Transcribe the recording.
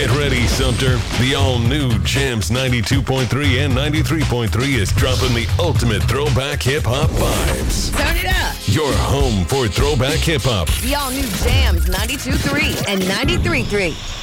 Get ready, Sumter. The all-new Jams 92.3 and 93.3 is dropping the ultimate throwback hip-hop vibes. Turn it up. Your home for throwback hip-hop. The all-new Jams 92.3 and 93.3.